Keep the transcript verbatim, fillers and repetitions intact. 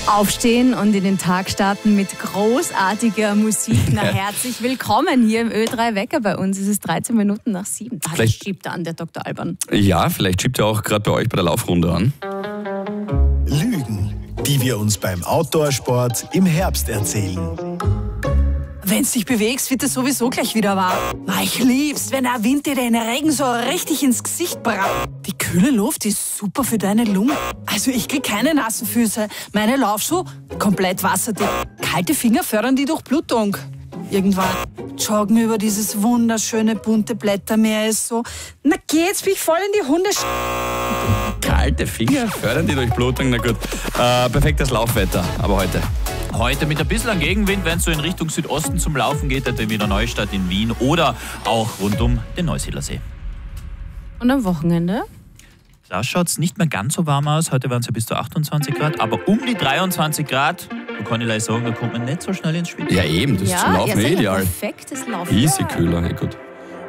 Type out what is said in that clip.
Aufstehen und in den Tag starten mit großartiger Musik. Na, herzlich willkommen hier im Ö drei Wecker bei uns. Es ist dreizehn Minuten nach sieben. Da Vielleicht schiebt an der Doktor Alban. Ja, vielleicht schiebt er auch gerade bei euch bei der Laufrunde an. Lügen, die wir uns beim Outdoor-Sport im Herbst erzählen. Wenn du dich bewegst, wird es sowieso gleich wieder warm. Ich lieb's, wenn der Wind dir den Regen so richtig ins Gesicht braut. Die kühle Luft ist super für deine Lungen. Also ich krieg keine nassen Füße. Meine Laufschuhe komplett wasserdicht. Kalte Finger fördern die Durchblutung. Irgendwann joggen über dieses wunderschöne bunte Blättermeer ist so. Na geh, jetzt bin ich voll in die Hunde. Kalte Finger fördern die Durchblutung, na gut. Äh, perfektes Laufwetter, aber heute. Heute mit ein bisschen Gegenwind, wenn es so in Richtung Südosten zum Laufen geht, etwa in Wiener Neustadt in Wien oder auch rund um den Neusiedlersee. Und am Wochenende? Da schaut es nicht mehr ganz so warm aus. Heute waren es ja bis zu achtundzwanzig Grad, aber um die dreiundzwanzig Grad, da kann ich gleich sagen, da kommt man nicht so schnell ins Spiel. Ja eben, das ist Ja, zum Laufen ja, ideal. perfektes Laufen. Easy Kühler, ja gut.